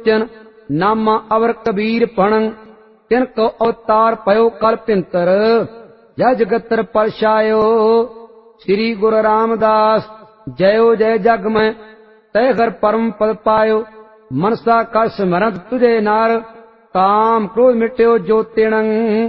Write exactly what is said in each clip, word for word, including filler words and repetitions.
त्रिलोचन नामा अवर कबीर पणं तिनको अवतार पयो कल्पिंतर जय जगतर परछायो। श्री गुरु रामदास जयो जय जग में तय घर परम पद पायो। मनसा का स्मरत तुझे नार काम क्रोध मिट्यो जो तिणं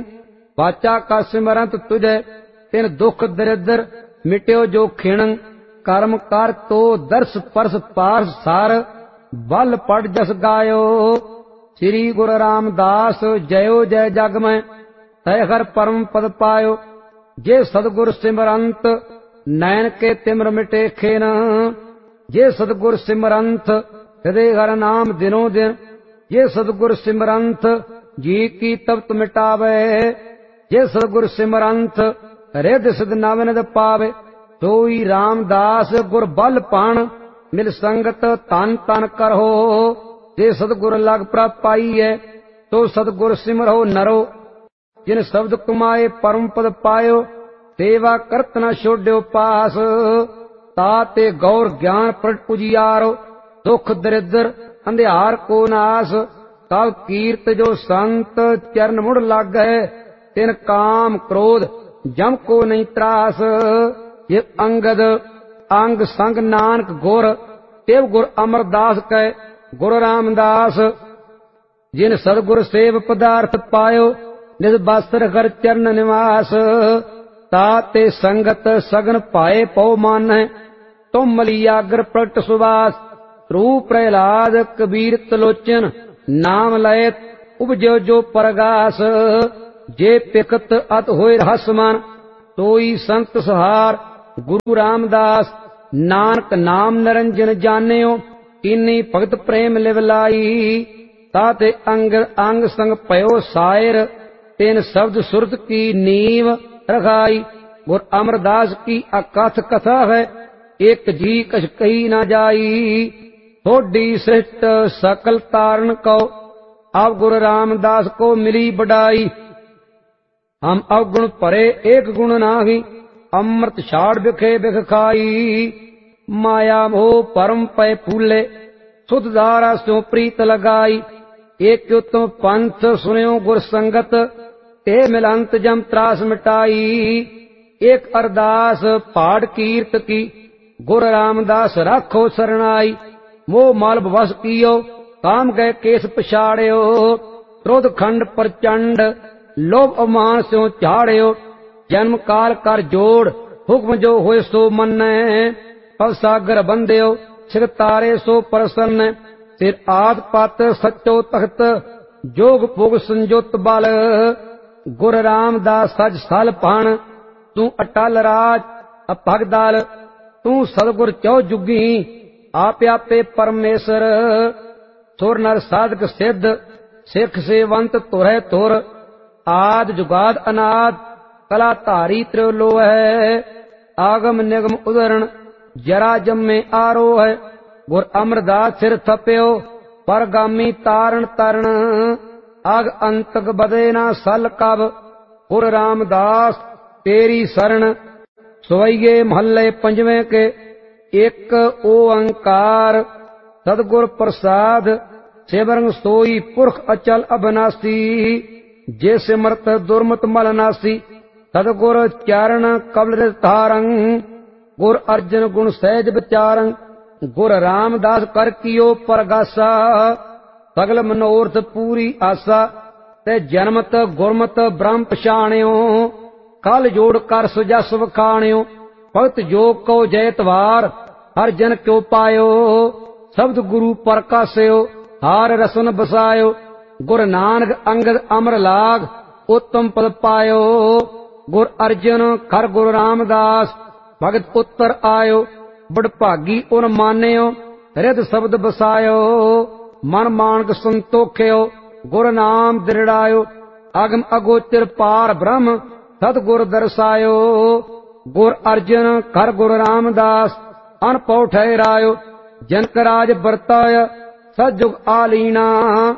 वाचा का स्मरत तुझे तिन दुख दरिद्र मिट्यो जो खिणं कर्म कर तो दर्श परस पारस सार बल पड़ जस गायो। श्री गुरु रामदास जयो जय जग में तय हर परम पद पायो। जे सतगुर सिमरंत नैन के तिम्र मिटे खेन जे सतगुर सिमरंत हृदय हर नाम दिनों दिन जे सतगुर सिमरंत जी की तप्त मिटावे जे सतगुर सिमरंत रिद सिद्ध नवनिध पावे। सोई रामदास गुर बल पाण मिल संगत तन तन करहो। जे सतगुर लग प्राप्त पाई है तो सतगुर सिमरहो नरो। जिन शब्द कुमाए परम पद पायो सेवा करत न छोड्यो पास। ताते गौर ज्ञान प्रट उजियारो दुख दरिद्र अंधियार को नास। तब कीर्त जो संत चरण मुड़ लग गए तिन काम क्रोध जम को नहीं त्रास। ये अंगद अंग संग नानक गुर तेव गुर अमरदास कै गुरु रामदास। जिन सदगुर सेव पदार्थ पायो निज बास्तर घर चरण निवास। ताते संगत सगन पाए पौ मान तुम मलियागर प्रगट सुवास। रूप प्रहलाद कबीर त्रिलोचन नाम लयत उपजो जो परगास। जे पिकत अत होए रहसमान तोई संत सहार गुरु रामदास। नानक नाम निरंजन जानियो इन्नी भगत प्रेम लिवलाई। ताते अंग अंग संग पयो सायर तेन शब्द सुरत की नीव रखाई। गुरु अमरदास की अकथ कथा है एक जी कछ कही न जाई। थोड़ी सृष्ट सकल तारण को अब गुरु रामदास को मिली बढ़ाई। हम अवगुण परे एक गुण नाही अमृत छाड़ बिखे बिख खाई। माया मोह परम पै फूले सुध धारा स्यो प्रीत लगाई। एक उत्तम पंथ सुनियो गुर संगत ते मिलंत जम त्रास मिटाई। एक अरदास पाठ कीर्त की गुरु रामदास राखो शरणाई। मोह माल बस कियो काम गए केस पछाड़ियो। क्रोध खंड प्रचंड लोभ अमान स्यो झाड़ियो। जन्म काल कर जोड़ हुक्म जो होए सो मन्ने। अवसागर बंदियो सिर तारे सो प्रसन्न। सिर आद पत सचो तख्त जोग भोग संजोत बल। गुर रामदास सज सल पाण तू अटल राज अभगदल। तू सतगुर चौ जुगी आप आपे परमेश्वर। सुर नर साधक सिद्ध सिख सेवंत तुरै तुर। आद जुगाद अनाद कला धारी त्रिलो है। आगम निगम उदरण जरा जम्मे आरो है। गुर अमरदास सिर थप्यो परगामी तारण तरण। आग अंतक बदे ना सल कब गुर रामदास तेरी शरण। सवैये महल्ले पंजवें के एक ओंकार सदगुर प्रसाद। सेवरंग सोई पुरख अचल अबनासी। जे सिमरत दुर्मत मलनासी। सदगुर चारण कबल धारंग। गुर अर्जन गुण सहज विचारंग। गुर रामदास कर कियो परगासा। सगल मनोरथ पूरी आसा। ते जन्मत गुरमत ब्रह्म पछाणियो। कल जोड़ कर सुजस वखाणियो। भगत योग को जयतवार हर जन क्यों पायो। शब्द गुरु परकास्यो हार रसन बसायो। गुर नानक अंगद अमर लाग उत्तम पद पायो। गुर अर्जन खर गुरु रामदास भगत उत्तर आयो। बड़ भागी उन मान्यो हृद शब्द बसायो। मन मानक संतोख्यो गुर नाम दृढ़ायो। अगम अगोचर पार ब्रह्म सतगुर दर्शायो। गुर अर्जन कर गुरु रामदास अनपौ ठहरायो। जनक राज बरताय सजुग आलीना।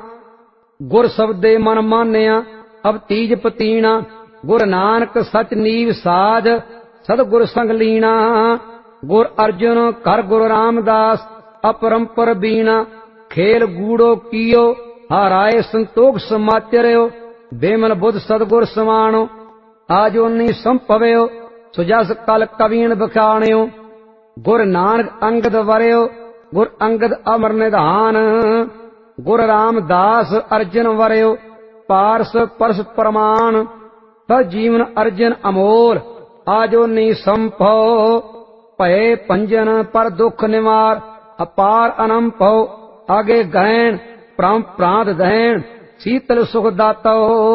गुर शब्दे मन मान्या अब तीज पतीना। गुर नानक सच नीव साज सतगुर संग लीना। गुर अर्जुन कर गुरु रामदास अपरंपर बीना। खेल गूढ़ो कियो, हाराए संतोख समाचर्यो, बेमल बुध सतगुर समाणो, आजो नी संभव्यो, सुजस कल कवीन बखाणियो, गुर नानक अंगद वरयो, गुर अंगद अमर निधान, गुर रामदास अर्जन वरयो, पारस परस प्रमाण, तद जीवन अर्जन अमोल, आजो नी संभव, भये पंजन पर दुख निवार, अपार अनंभव, आगे गहन प्राम प्रांत दहन, शीतल सुख दातो,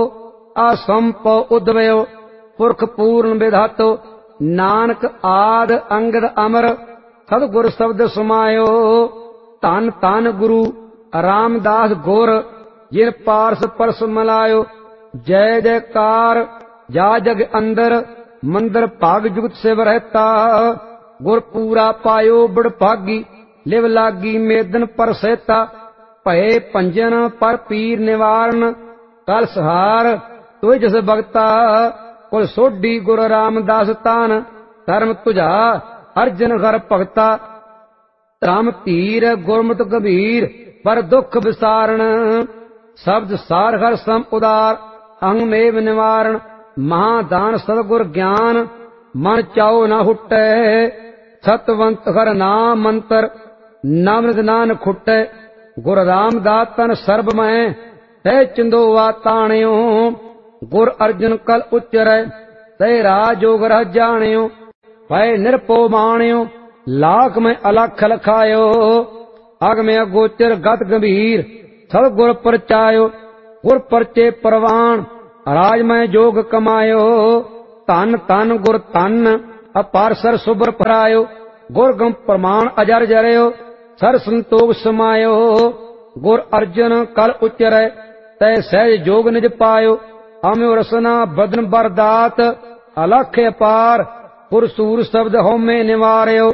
असंभव उद्वयो, पुरख पूर्ण विधातो, नानक आद अंगद अमर, सतगुर शब्द समायो, धन धन गुरु रामदास गुर, जिन पारस परस मिलायो, जय जयकार जा जग अंदर, मंदिर भाग जुगत सिव रहता, गुर पूरा पायो बड़ भागी, लिव लागी मेदन पर सहता, भये पंजन पर पीर निवारण, कल सहार तुझ जस भगता, कुल सोढ़ी गुर रामदास तान, धर्म तुझा अर्जन घर भगता, राम धीर गुरमुत गंभीर, पर दुख विसारण, शब्द सार हर सम उदार, अंग मेव निवारण, महादान सतगुर ज्ञान, मन चाओ न हुट्टै, सतवंत हर नाम मंत्र, नामृत नान खुट्टै, गुर रामदास तन सर्ब मैं, तै चिंदोवा ताणियो, गुर अर्जन कल उच्चरै, तै राजोग रह जाणियो, भय निरपो माणियो, लाख में अलख लखायो, अग में अगोचर गत गंभीर, सब गुर परचायो, गुर परचे परवान, राज में जोग कमायो, धन धन गुर धन, अपार सर सुबर परायो, गुर गम प्रमाण अजर जरयो, सर संतोष समायो, गुर अर्जन कल उच्चरै, तै सहज जोग निज पायो, अम्यो रसना बदन बरदात, अलख अपार, पुर सूर शब्द होमे निवार्यो,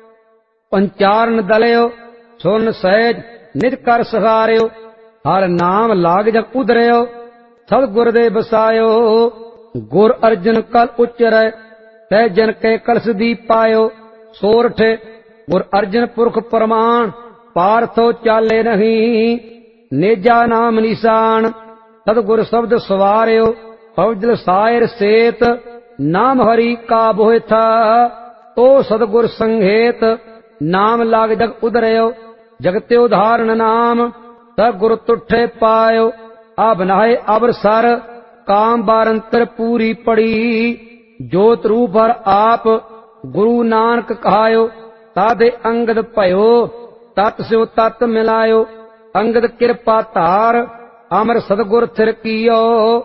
पंचारण दलयो, सुन सहज निज कर सहार्यो, हर नाम लाग जग उधरयो, सद गुर दे बसायो, गुर अर्जन कल उच्चरै, तै जन के कलश दीप पायो, सोरठ गुर अर्जन पुरख प्रमाण, पारथो चाले नहीं, नेजा नाम निशान, सतगुर शब्द सवार्यो, फौजल सायर सेत, नाम हरि का बोह था, तो सतगुर संघेत, नाम लाग जग उधरयो, जगते उदाहरण नाम, सतगुर तुठे पायो, अब नहाए अबर सर, काम बारंतर पूरी पड़ी, जोत रूप हर आप, गुरु नानक कहायो, तादे अंगद भयो, तत् सिव तत् मिलायो, अंगद कृपा धार, अमर सतगुर थिर कियो,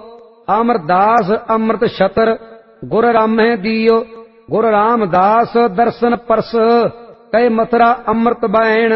अमरदास अमृत छतर, गुर रामे दियो, गुर रामदास दर्शन परस, कै मथुरा अमृत बैण,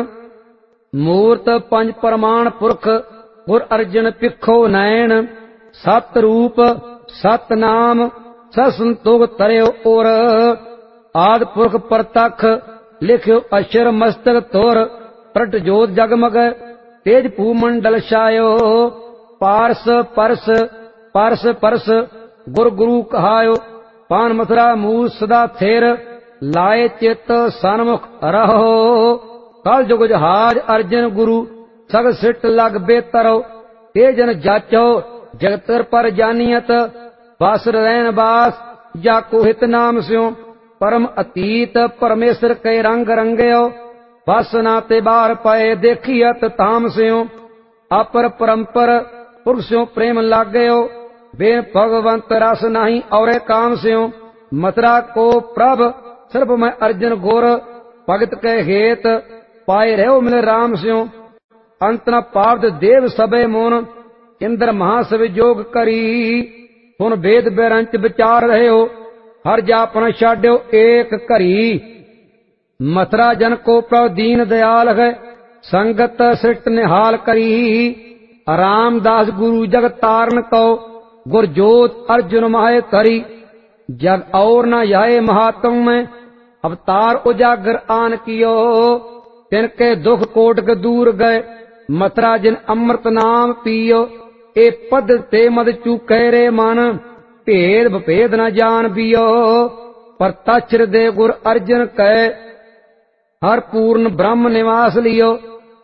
मूर्त पंज प्रमाण पुरख, गुर अर्जन पिखो नैन, सत रूप सत नाम, ससंतोख तरयो ओर, आद पुरख परतख, लिख्यो अक्षर मस्तक तोर, प्रट जोत जगमग, तेज भूमंडल छायो, पारस परस परस परस, गुर गुरु कहायो, पान मथुरा मूल सदा थिर, लाए चित सन्मुख रहो, कल जुग जहाज अर्जन गुरु, सग सिट लग बेतरो, तेजन जाचो जगतर पर जानियत, बासर रैन बास जाको हित नाम स्यो, परम अतीत परमेश्वर के रंग रंगयो, वासना ते बार पाए देखियत ताम स्यो, अपर परंपर पुरुषों प्रेम लागयो, बेन भगवंत रस नहीं और काम स्यो, मथुरा को प्रभ सिर्फ मैं अर्जन गोर, भगत के हेत पाए रहो मिल राम स्यो, अंत न पावत देव सबे मोन, इंद्र महासव जोग करी, सुन वेद बेरंच विचार रहे हो, हर जापन छाड्यो एक करी, मथुरा जन को प्रभु दीन दयाल है, संगत सृष्ट निहाल करी, रामदास गुरु जग तारण को, गुर जोत अर्जुन माहे तरी, जग और न जाए महात्म में, अवतार उजागर आन कियो, तिनके दुख कोटक दूर गए, मथुरा जिन अमृत नाम पियो, ए पद ते मद चूके रे मन, भेद भेद न जान पियो, पर तछर दे गुर अर्जन कै, हर पूर्ण ब्रह्म निवास लियो,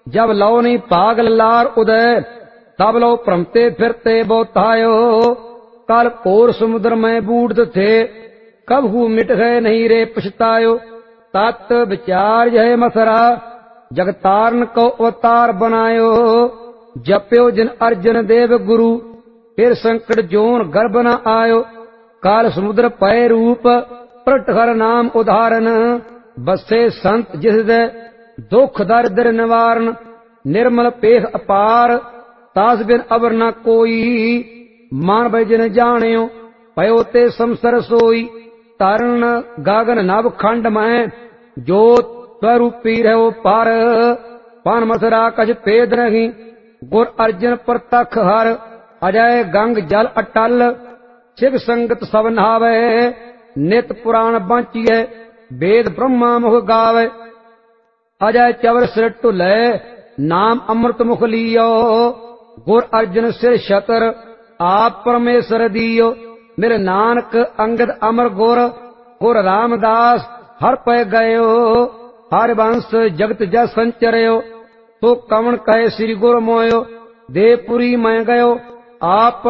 जब लो नहीं पागल लार उदय तब लो भ्रमते फिरते बोतायो काल कोर समुद्र में बूढ़ थे कब हु मिट गए नहीं रे पछतायो तत् विचार जय मथरा जगतारण को अवतार बनायो जप्यो जिन अर्जन देव गुरु फिर संकट जोन गर्भ न आयो काल समुद्र पय रूप प्रट हर नाम उदाहरण बसे संत जिस दे दुख दरिद्र निवारण निर्मल पेख अपार तास बिन अवर न कोई मान भजन जानियो पयो ते संसर सोई तारण गागन नभ खंड में जोत स्वरूपी रहो पार पान मथुरा कछ भेद नहीं गुर अर्जन प्रतख हर अजय गंग जल अटल शिव संगत सब नहावे नित पुराण बंचिए वेद ब्रह्मा मुख गावे अजय चवर सिर ढुलै नाम अमृत मुख लियो गुर अर्जन सिर छतर आप परमेश्वर दियो मेरे नानक अंगद अमर गुर गुर रामदास हर पै गयो हर वंश जगत जस संचरयो तो कवन कहे श्री गुर मोयो देवपुरी मैं गयो आप